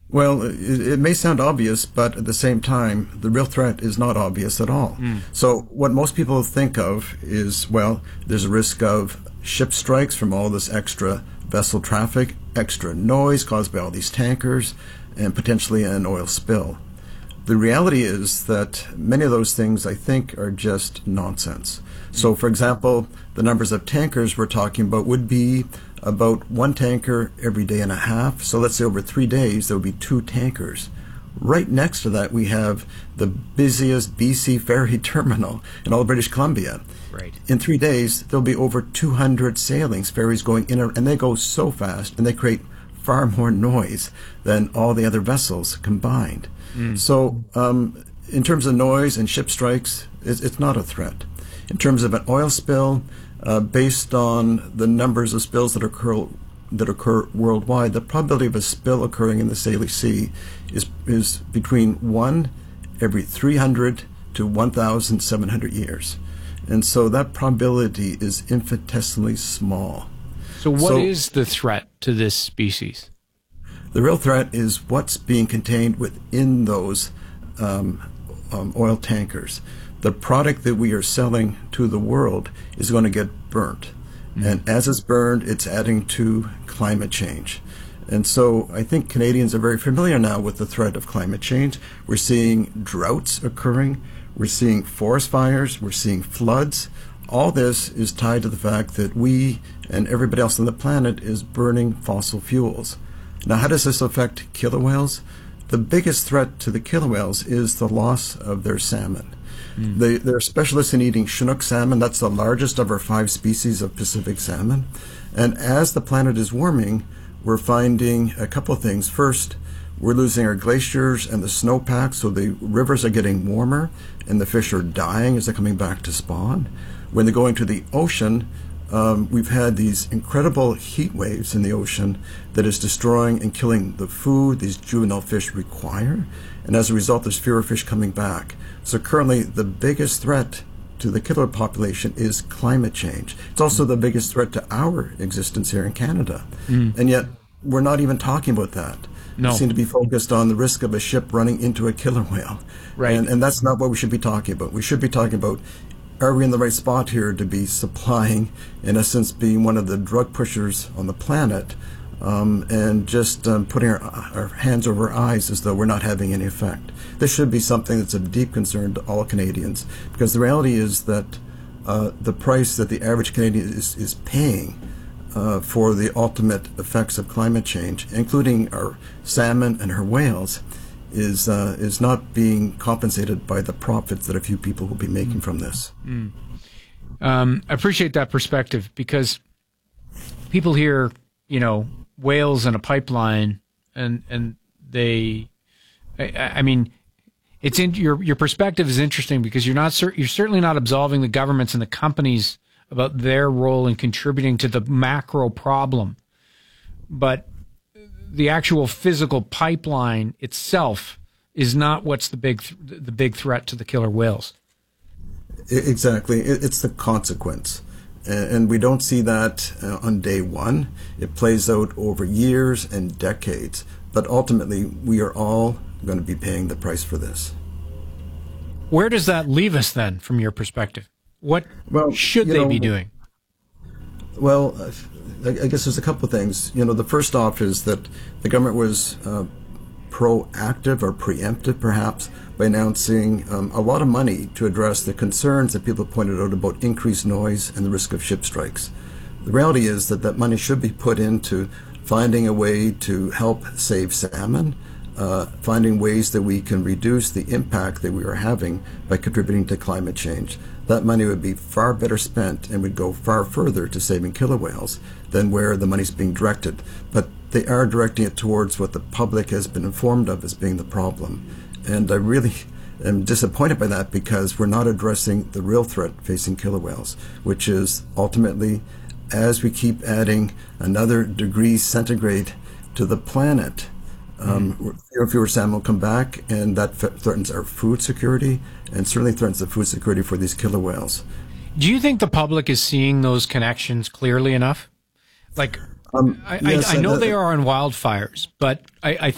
Well, it may sound obvious, but at the same time, the real threat is not obvious at all. So what most people think of is, well, there's a risk of ship strikes from all this extra vessel traffic, extra noise caused by all these tankers, and potentially an oil spill. The reality is that many of those things, I think, are just nonsense. So, for example, the numbers of tankers we're talking about would be about one tanker every day and a half. So let's say over 3 days, there would be 2 tankers. Right next to that, we have the busiest BC ferry terminal in all of British Columbia. Right. In 3 days, there'll be over 200 sailings, ferries going in, and they go so fast, and they create far more noise than all the other vessels combined. So in terms of noise and ship strikes, it's not a threat. In terms of an oil spill, based on the numbers of spills that occur worldwide, the probability of a spill occurring in the Salish Sea is between 1 every 300 to 1,700 years. And so that probability is infinitesimally small. So what is the threat to this species? The real threat is what's being contained within those oil tankers. The product that we are selling to the world is going to get burnt. And as it's burned, it's adding to climate change. And so I think Canadians are very familiar now with the threat of climate change. We're seeing droughts occurring. We're seeing forest fires. We're seeing floods. All this is tied to the fact that we and everybody else on the planet is burning fossil fuels. Now, how does this affect killer whales? The biggest threat to the killer whales is the loss of their salmon. They're specialists in eating Chinook salmon. That's the largest of our 5 species of Pacific salmon. And as the planet is warming, we're finding a couple of things. First, we're losing our glaciers and the snowpack, so the rivers are getting warmer, and the fish are dying as they're coming back to spawn. When they go into the ocean, we've had these incredible heat waves in the ocean that is destroying and killing the food these juvenile fish require, and as a result, there's fewer fish coming back. So currently, the biggest threat to the killer population is climate change. It's also the biggest threat to our existence here in Canada. And yet, we're not even talking about that. No. We seem to be focused on the risk of a ship running into a killer whale. Right. And that's not what we should be talking about. We should be talking about, are we in the right spot here to be supplying, in essence, being one of the drug pushers on the planet, and just putting our hands over our eyes as though we're not having any effect. This should be something that's of deep concern to all Canadians, because the reality is that the price that the average Canadian is paying for the ultimate effects of climate change, including our salmon and our whales, is not being compensated by the profits that a few people will be making from this. I appreciate that perspective, because people hear, whales and a pipeline, and they, I mean, it's in your perspective is interesting, because you're certainly not absolving the governments and the companies about their role in contributing to the macro problem, but the actual physical pipeline itself is not what's the big threat to the killer whales. Exactly. It's the consequence. And we don't see that on day one. It plays out over years and decades. But ultimately, we are all going to be paying the price for this. Where does that leave us then, from your perspective? What should they be doing? Well, I guess there's a couple of things. The first off is that the government was proactive or preemptive, perhaps, by announcing a lot of money to address the concerns that people pointed out about increased noise and the risk of ship strikes. The reality is that money should be put into finding a way to help save salmon, finding ways that we can reduce the impact that we are having by contributing to climate change. That money would be far better spent and would go far further to saving killer whales than where the money's being directed. But they are directing it towards what the public has been informed of as being the problem. And I really am disappointed by that, because we're not addressing the real threat facing killer whales, which is ultimately, as we keep adding another degree centigrade to the planet, fewer salmon will come back, and that threatens our food security, and certainly threatens the food security for these killer whales. Do you think the public is seeing those connections clearly enough? Like, Yes, I know they are on wildfires, but I